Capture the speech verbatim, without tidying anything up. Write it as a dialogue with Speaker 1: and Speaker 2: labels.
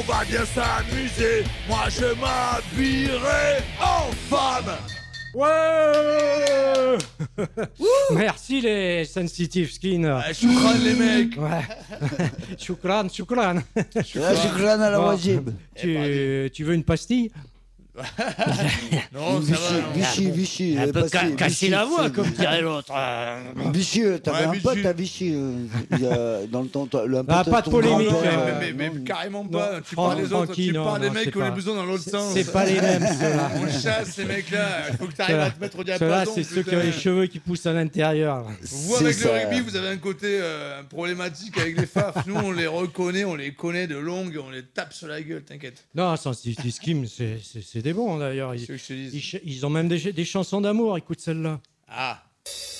Speaker 1: va bien s'amuser. Moi je m'habillerai en femme.
Speaker 2: Ouais. Merci les sensitive skin.
Speaker 1: Ouais, choukran les mecs.
Speaker 2: Ouais. Choukran, choukran.
Speaker 3: Choukran à la wajib.
Speaker 2: Tu, tu veux une pastille?
Speaker 1: Non, ça
Speaker 3: Vichy,
Speaker 1: va.
Speaker 3: Vichy, Vichy.
Speaker 2: Un
Speaker 3: euh,
Speaker 2: peu
Speaker 3: parce que
Speaker 2: ca- casser
Speaker 3: Vichy,
Speaker 2: la voix,
Speaker 3: c'est-
Speaker 2: comme dirait l'autre.
Speaker 3: Vichy, euh, t'avais
Speaker 1: Ouais,
Speaker 3: un
Speaker 1: Vichy.
Speaker 3: pote à Vichy. euh, il y a- dans le temps, toi, le un
Speaker 2: Ah,
Speaker 3: pote
Speaker 2: pas de
Speaker 3: ton
Speaker 2: polémique,
Speaker 3: grand-père,
Speaker 1: Mais,
Speaker 2: euh,
Speaker 1: mais, mais,
Speaker 3: non,
Speaker 1: mais carrément
Speaker 2: non,
Speaker 1: pas. Tu
Speaker 2: Fran-
Speaker 1: parles des autres,
Speaker 2: Francky,
Speaker 1: tu
Speaker 2: non,
Speaker 1: parles des
Speaker 2: non,
Speaker 1: mecs
Speaker 2: c'est
Speaker 1: qui ont les
Speaker 2: pas-
Speaker 1: besoins dans l'autre
Speaker 2: c'est-
Speaker 1: sens.
Speaker 2: C'est pas les mêmes, ceux-là.
Speaker 1: On chasse ces mecs-là. Il faut que tu arrives
Speaker 2: Ceux-là-
Speaker 1: à te mettre au
Speaker 2: Ceux-là,
Speaker 1: diapason.
Speaker 2: c'est ceux qui
Speaker 1: putain.
Speaker 2: ont les cheveux qui poussent à l'intérieur.
Speaker 1: Vous,
Speaker 3: c'est
Speaker 1: avec
Speaker 3: ça.
Speaker 1: le rugby, vous avez un côté euh, problématique avec les faf. Nous, on les reconnaît, on les connaît de longue, on les tape sur la gueule, t'inquiète.
Speaker 2: Non, sensitive skin, c'est c'est- c'est des bons d'ailleurs. Ils,
Speaker 1: C'est ce que je te dis.
Speaker 2: ils ch- ils ont même des, des chansons d'amour, écoute celle-là.
Speaker 1: Ah.